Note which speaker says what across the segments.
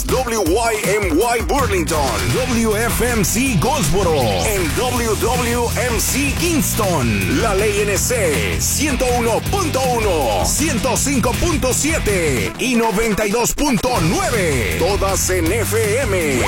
Speaker 1: WYMY Burlington, WFMC Goldsboro, en WWMC Kingston, La Ley NC 101.1, 105.7 y 92.9, todas en FM.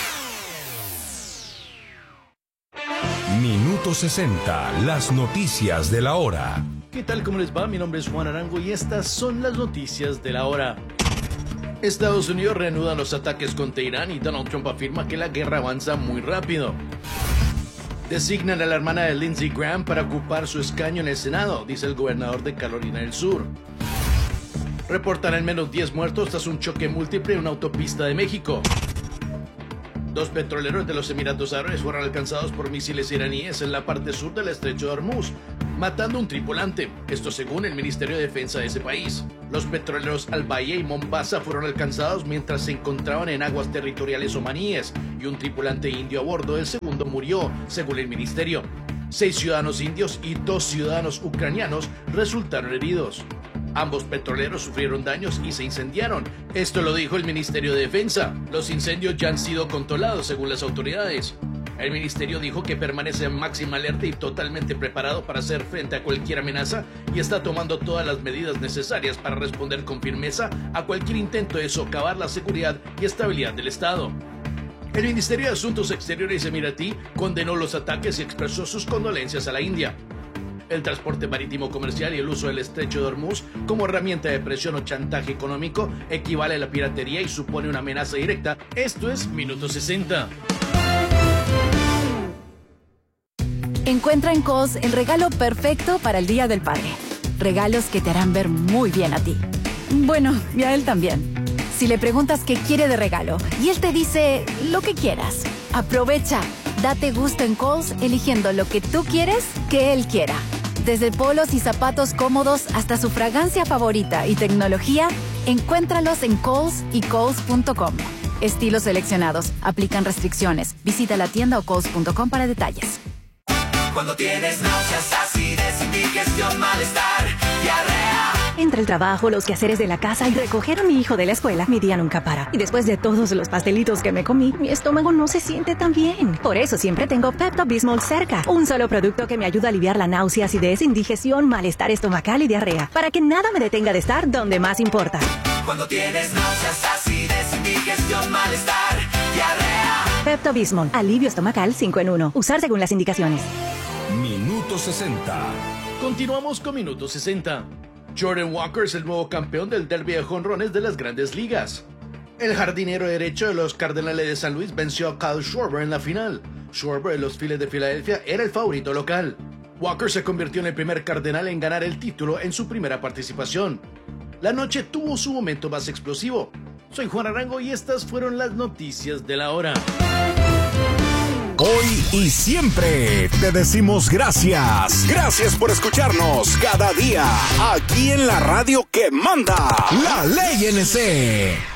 Speaker 2: Minuto 60, las noticias de la hora.
Speaker 3: ¿Qué tal? ¿Cómo les va? Mi nombre es Juan Arango y estas son las noticias de la hora. Estados Unidos reanuda los ataques contra Irán y Donald Trump afirma que la guerra avanza muy rápido. Designan a la hermana de Lindsey Graham para ocupar su escaño en el Senado, dice el gobernador de Carolina del Sur. Reportan al menos 10 muertos tras un choque múltiple en una autopista de México. 2 petroleros de los Emiratos Árabes fueron alcanzados por misiles iraníes en la parte sur del estrecho de Hormuz, matando a un tripulante, esto según el Ministerio de Defensa de ese país. Los petroleros Al-Baia y Mombasa fueron alcanzados mientras se encontraban en aguas territoriales omaníes y un tripulante indio a bordo del segundo murió, según el ministerio. 6 ciudadanos indios y 2 ciudadanos ucranianos resultaron heridos. Ambos petroleros sufrieron daños y se incendiaron. Esto lo dijo el Ministerio de Defensa. Los incendios ya han sido controlados según las autoridades. El ministerio dijo que permanece en máxima alerta y totalmente preparado para hacer frente a cualquier amenaza y está tomando todas las medidas necesarias para responder con firmeza a cualquier intento de socavar la seguridad y estabilidad del Estado. El Ministerio de Asuntos Exteriores emiratí condenó los ataques y expresó sus condolencias a la India. El transporte marítimo comercial y el uso del estrecho de Hormuz como herramienta de presión o chantaje económico equivale a la piratería y supone una amenaza directa. Esto es Minuto 60.
Speaker 4: Encuentra en Kohl's el regalo perfecto para el Día del Padre. Regalos que te harán ver muy bien a ti. Bueno, y a él también. Si le preguntas qué quiere de regalo y él te dice lo que quieras, aprovecha. Date gusto en Kohl's eligiendo lo que tú quieres que él quiera. Desde polos y zapatos cómodos hasta su fragancia favorita y tecnología, encuéntralos en Kohl's y Kohls.com. Estilos seleccionados. Aplican restricciones. Visita la tienda o Kohls.com para detalles.
Speaker 5: Cuando tienes náuseas, acidez, indigestión, malestar, diarrea.
Speaker 6: Entre el trabajo, los quehaceres de la casa y recoger a mi hijo de la escuela, mi día nunca para. Y después de todos los pastelitos que me comí, mi estómago no se siente tan bien. Por eso siempre tengo Pepto-Bismol cerca. Un solo producto que me ayuda a aliviar la náusea, acidez, indigestión, malestar estomacal y diarrea. Para que nada me detenga de estar donde más importa.
Speaker 5: Cuando tienes náuseas, acidez, indigestión, malestar, diarrea.
Speaker 6: Pepto-Bismol, alivio estomacal 5 en 1. Usar según las indicaciones.
Speaker 2: Minuto 60.
Speaker 3: Continuamos con Minuto 60. Jordan Walker es el nuevo campeón del derbi de jonrones de las Grandes Ligas. El jardinero derecho de los Cardenales de San Luis venció a Kyle Schwarber en la final. Schwarber de los Phillies de Filadelfia era el favorito local. Walker se convirtió en el primer cardenal en ganar el título en su primera participación. La noche tuvo su momento más explosivo. Soy Juan Arango y estas fueron las noticias de la hora.
Speaker 1: Hoy y siempre te decimos gracias. Gracias por escucharnos cada día aquí en la radio que manda, La Ley NC.